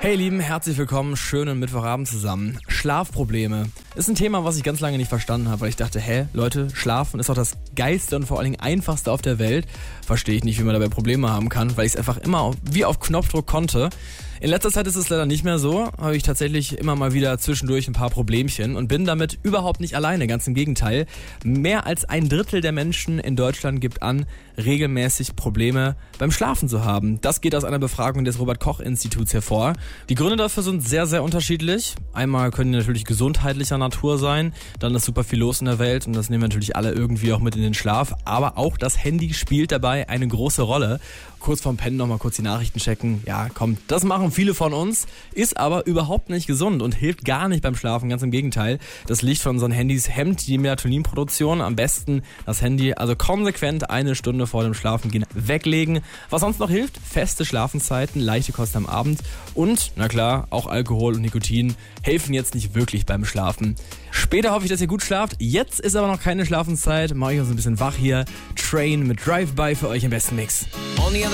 Hey Lieben, herzlich willkommen, schönen Mittwochabend zusammen. Schlafprobleme ist ein Thema, was ich ganz lange nicht verstanden habe, weil ich dachte, Leute, Schlafen ist doch das Geilste und vor allen Dingen Einfachste auf der Welt. Verstehe ich nicht, wie man dabei Probleme haben kann, weil ich es einfach immer wie auf Knopfdruck konnte. In letzter Zeit ist es leider nicht mehr so, habe ich tatsächlich immer mal wieder zwischendurch ein paar Problemchen und bin damit überhaupt nicht alleine, ganz im Gegenteil. Mehr als 1/3 der Menschen in Deutschland gibt an, regelmäßig Probleme beim Schlafen zu haben. Das geht aus einer Befragung des Robert-Koch-Instituts hervor. Die Gründe dafür sind sehr, sehr unterschiedlich. Einmal können die natürlich gesundheitlicher Natur sein, dann ist super viel los in der Welt und das nehmen wir natürlich alle irgendwie auch mit in den Schlaf. Aber auch das Handy spielt dabei eine große Rolle. Kurz vorm Pennen nochmal kurz die Nachrichten checken. Ja, komm, das machen viele von uns, ist aber überhaupt nicht gesund und hilft gar nicht beim Schlafen, ganz im Gegenteil. Das Licht von unseren Handys hemmt die Melatoninproduktion. Am besten das Handy also konsequent 1 Stunde vor dem Schlafengehen weglegen. Was sonst noch hilft? Feste Schlafenszeiten, leichte Kost am Abend und, na klar, auch Alkohol und Nikotin helfen jetzt nicht wirklich beim Schlafen. Später hoffe ich, dass ihr gut schlaft. Jetzt ist aber noch keine Schlafenszeit. Mache ich uns ein bisschen wach hier. Train mit Drive-By für euch im besten Mix.